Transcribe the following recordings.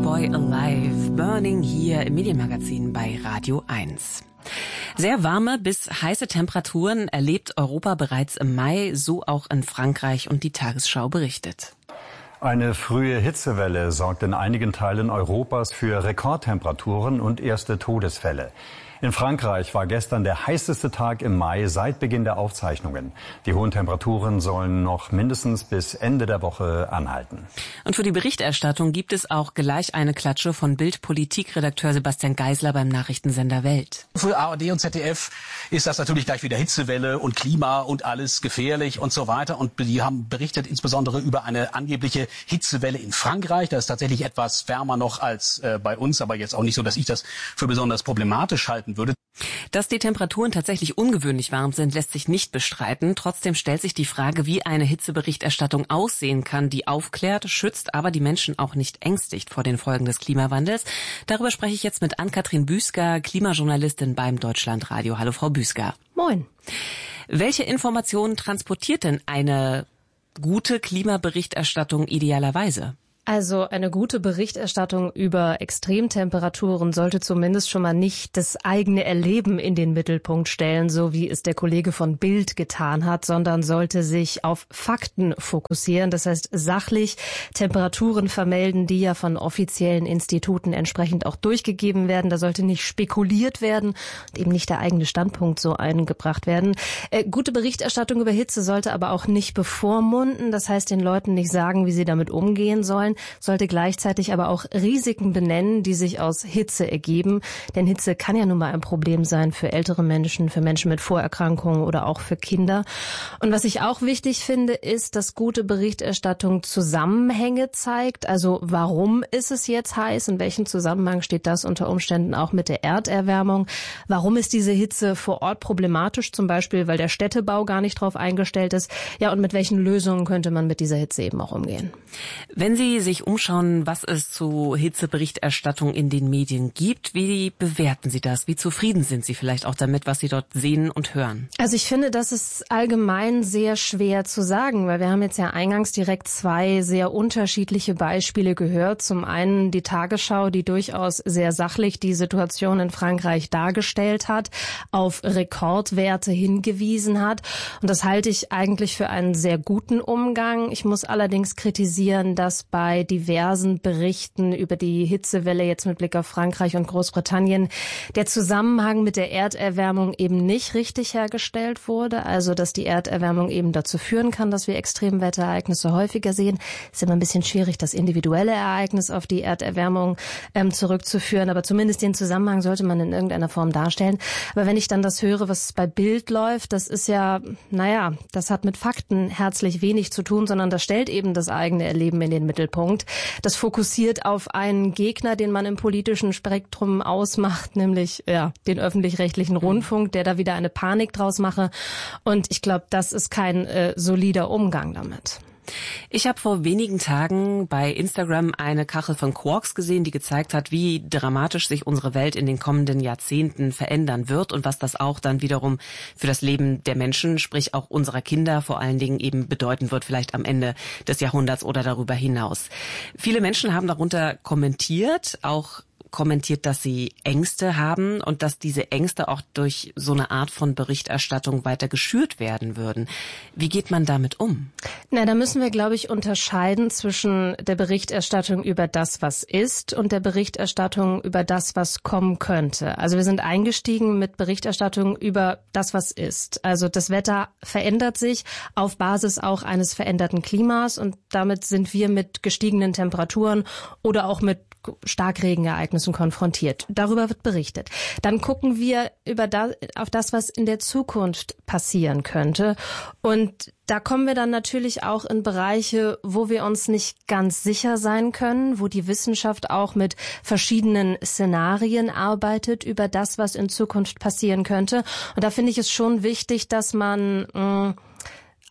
Boy Alive, Burning hier im Medienmagazin bei Radio 1. Sehr warme bis heiße Temperaturen erlebt Europa bereits im Mai, so auch in Frankreich, und die Tagesschau berichtet. Eine frühe Hitzewelle sorgt in einigen Teilen Europas für Rekordtemperaturen und erste Todesfälle. In Frankreich war gestern der heißeste Tag im Mai seit Beginn der Aufzeichnungen. Die hohen Temperaturen sollen noch mindestens bis Ende der Woche anhalten. Und für die Berichterstattung gibt es auch gleich eine Klatsche von Bild-Politikredakteur Sebastian Geisler beim Nachrichtensender Welt. Für ARD und ZDF ist das natürlich gleich wieder Hitzewelle und Klima und alles gefährlich und so weiter. Und die haben berichtet insbesondere über eine angebliche Hitzewelle in Frankreich. Da ist tatsächlich etwas wärmer noch als bei uns, aber jetzt auch nicht so, dass ich das für besonders problematisch halten würde. Dass die Temperaturen tatsächlich ungewöhnlich warm sind, lässt sich nicht bestreiten. Trotzdem stellt sich die Frage, wie eine Hitzeberichterstattung aussehen kann, die aufklärt, schützt, aber die Menschen auch nicht ängstigt vor den Folgen des Klimawandels. Darüber spreche ich jetzt mit Ann-Kathrin Büsker, Klimajournalistin beim Deutschlandradio. Hallo, Frau Büsker. Moin. Welche Informationen transportiert denn eine gute Klimaberichterstattung idealerweise? Also eine gute Berichterstattung über Extremtemperaturen sollte zumindest schon mal nicht das eigene Erleben in den Mittelpunkt stellen, so wie es der Kollege von Bild getan hat, sondern sollte sich auf Fakten fokussieren. Das heißt, sachlich Temperaturen vermelden, die ja von offiziellen Instituten entsprechend auch durchgegeben werden. Da sollte nicht spekuliert werden und eben nicht der eigene Standpunkt so eingebracht werden. Gute Berichterstattung über Hitze sollte aber auch nicht bevormunden. Das heißt, den Leuten nicht sagen, wie sie damit umgehen sollen, sollte gleichzeitig aber auch Risiken benennen, die sich aus Hitze ergeben. Denn Hitze kann ja nun mal ein Problem sein für ältere Menschen, für Menschen mit Vorerkrankungen oder auch für Kinder. Und was ich auch wichtig finde, ist, dass gute Berichterstattung Zusammenhänge zeigt. Also warum ist es jetzt heiß? In welchem Zusammenhang steht das unter Umständen auch mit der Erderwärmung? Warum ist diese Hitze vor Ort problematisch? Zum Beispiel, weil der Städtebau gar nicht drauf eingestellt ist. Ja, und mit welchen Lösungen könnte man mit dieser Hitze eben auch umgehen? Wenn Sie sich umschauen, was es zu Hitzeberichterstattung in den Medien gibt, wie bewerten Sie das? Wie zufrieden sind Sie vielleicht auch damit, was Sie dort sehen und hören? Also ich finde, das ist allgemein sehr schwer zu sagen, weil wir haben jetzt ja eingangs direkt zwei sehr unterschiedliche Beispiele gehört. Zum einen die Tagesschau, die durchaus sehr sachlich die Situation in Frankreich dargestellt hat, auf Rekordwerte hingewiesen hat. Und das halte ich eigentlich für einen sehr guten Umgang. Ich muss allerdings kritisieren, dass bei diversen Berichten über die Hitzewelle jetzt mit Blick auf Frankreich und Großbritannien der Zusammenhang mit der Erderwärmung eben nicht richtig hergestellt wurde. Also, dass die Erderwärmung eben dazu führen kann, dass wir Extremwetterereignisse häufiger sehen. Ist immer ein bisschen schwierig, das individuelle Ereignis auf die Erderwärmung zurückzuführen. Aber zumindest den Zusammenhang sollte man in irgendeiner Form darstellen. Aber wenn ich dann das höre, was bei Bild läuft, das ist ja, das hat mit Fakten herzlich wenig zu tun, sondern das stellt eben das eigene Erleben in den Mittelpunkt. Das fokussiert auf einen Gegner, den man im politischen Spektrum ausmacht, nämlich den öffentlich-rechtlichen Rundfunk, der da wieder eine Panik draus mache. Und ich glaube, das ist kein solider Umgang damit. Ich habe vor wenigen Tagen bei Instagram eine Kachel von Quarks gesehen, die gezeigt hat, wie dramatisch sich unsere Welt in den kommenden Jahrzehnten verändern wird und was das auch dann wiederum für das Leben der Menschen, sprich auch unserer Kinder vor allen Dingen eben bedeuten wird, vielleicht am Ende des Jahrhunderts oder darüber hinaus. Viele Menschen haben darunter kommentiert, dass sie Ängste haben und dass diese Ängste auch durch so eine Art von Berichterstattung weiter geschürt werden würden. Wie geht man damit um? Da müssen wir, glaube ich, unterscheiden zwischen der Berichterstattung über das, was ist, und der Berichterstattung über das, was kommen könnte. Also wir sind eingestiegen mit Berichterstattung über das, was ist. Also das Wetter verändert sich auf Basis auch eines veränderten Klimas und damit sind wir mit gestiegenen Temperaturen oder auch mit Starkregenereignissen konfrontiert. Darüber wird berichtet. Dann gucken wir auf das, was in der Zukunft passieren könnte. Und da kommen wir dann natürlich auch in Bereiche, wo wir uns nicht ganz sicher sein können, wo die Wissenschaft auch mit verschiedenen Szenarien arbeitet über das, was in Zukunft passieren könnte. Und da finde ich es schon wichtig, dass man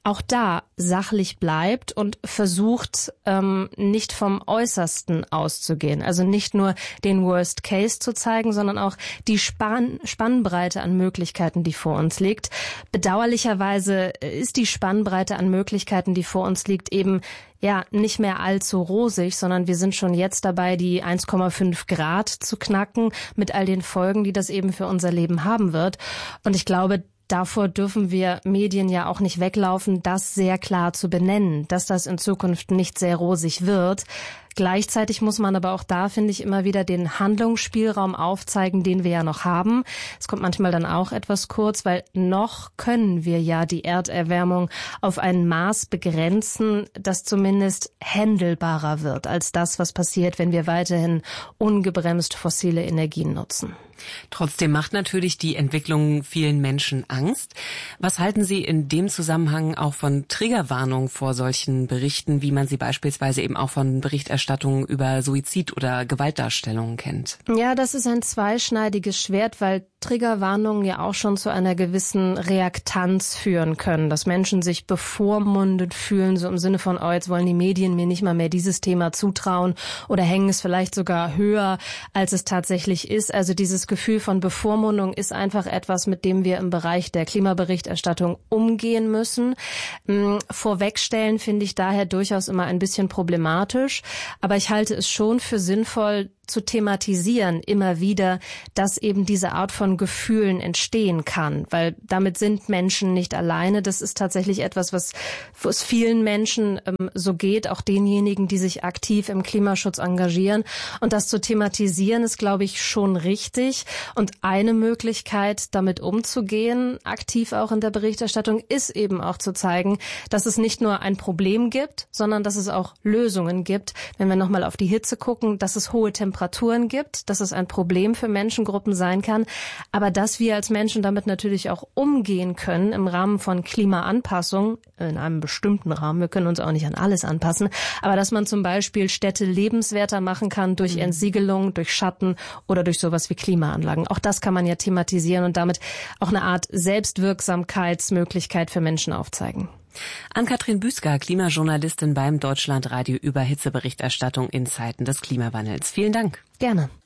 auch da sachlich bleibt und versucht, nicht vom Äußersten auszugehen. Also nicht nur den Worst Case zu zeigen, sondern auch die Spannbreite an Möglichkeiten, die vor uns liegt. Bedauerlicherweise ist die Spannbreite an Möglichkeiten, die vor uns liegt, eben nicht mehr allzu rosig, sondern wir sind schon jetzt dabei, die 1,5 Grad zu knacken mit all den Folgen, die das eben für unser Leben haben wird. Und ich glaube, davor dürfen wir Medien ja auch nicht weglaufen, das sehr klar zu benennen, dass das in Zukunft nicht sehr rosig wird. Gleichzeitig muss man aber auch da, finde ich, immer wieder den Handlungsspielraum aufzeigen, den wir ja noch haben. Es kommt manchmal dann auch etwas kurz, weil noch können wir ja die Erderwärmung auf ein Maß begrenzen, das zumindest händelbarer wird als das, was passiert, wenn wir weiterhin ungebremst fossile Energien nutzen. Trotzdem macht natürlich die Entwicklung vielen Menschen Angst. Was halten Sie in dem Zusammenhang auch von Triggerwarnungen vor solchen Berichten, wie man sie beispielsweise eben auch von Berichterstattungen über Suizid- oder Gewaltdarstellungen kennt? Ja, das ist ein zweischneidiges Schwert, weil Triggerwarnungen ja auch schon zu einer gewissen Reaktanz führen können, dass Menschen sich bevormundet fühlen, so im Sinne von, jetzt wollen die Medien mir nicht mal mehr dieses Thema zutrauen oder hängen es vielleicht sogar höher, als es tatsächlich ist. Also dieses Gefühl von Bevormundung ist einfach etwas, mit dem wir im Bereich der Klimaberichterstattung umgehen müssen. Vorwegstellen finde ich daher durchaus immer ein bisschen problematisch, aber ich halte es schon für sinnvoll, zu thematisieren immer wieder, dass eben diese Art von Gefühlen entstehen kann, weil damit sind Menschen nicht alleine. Das ist tatsächlich etwas, wo es vielen Menschen so geht, auch denjenigen, die sich aktiv im Klimaschutz engagieren. Und das zu thematisieren ist, glaube ich, schon richtig. Und eine Möglichkeit, damit umzugehen, aktiv auch in der Berichterstattung, ist eben auch zu zeigen, dass es nicht nur ein Problem gibt, sondern dass es auch Lösungen gibt. Wenn wir nochmal auf die Hitze gucken, dass es hohe Temperaturen gibt, dass es ein Problem für Menschengruppen sein kann, aber dass wir als Menschen damit natürlich auch umgehen können im Rahmen von Klimaanpassung, in einem bestimmten Rahmen, wir können uns auch nicht an alles anpassen, aber dass man zum Beispiel Städte lebenswerter machen kann durch Entsiegelung, durch Schatten oder durch sowas wie Klimaanlagen. Auch das kann man ja thematisieren und damit auch eine Art Selbstwirksamkeitsmöglichkeit für Menschen aufzeigen. Ann-Kathrin Büsker, Klimajournalistin beim Deutschlandradio über Hitzeberichterstattung in Zeiten des Klimawandels. Vielen Dank. Gerne.